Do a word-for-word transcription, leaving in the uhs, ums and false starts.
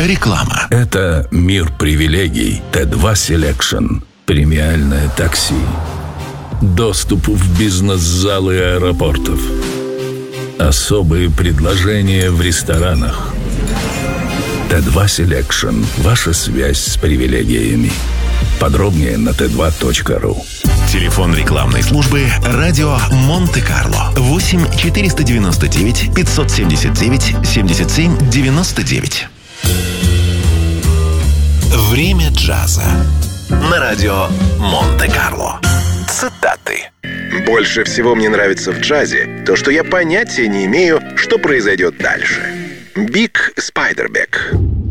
Реклама. Это мир привилегий. Т два Selection. Премиальное такси. Доступ в бизнес-залы аэропортов. Особые предложения в ресторанах. Т два Selection. Ваша связь с привилегиями. Подробнее на тэ два точка ру. Телефон рекламной службы «Радио Монте-Карло». восемь четыреста девяносто девять пятьсот семьдесят девять семьдесят семь девяносто девять. Время джаза на радио Монте-Карло. Цитаты. Больше всего мне нравится в джазе то, что я понятия не имею, что произойдет дальше. Биг Спайдербек.